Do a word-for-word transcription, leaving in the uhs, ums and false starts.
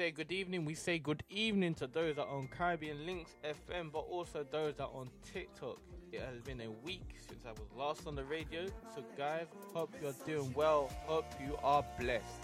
say good evening. We say good evening to those that are on Caribbean Links F M, but also those that are on TikTok. It has been a week since I was last on the radio. So, guys, hope you're doing well. Hope you are blessed.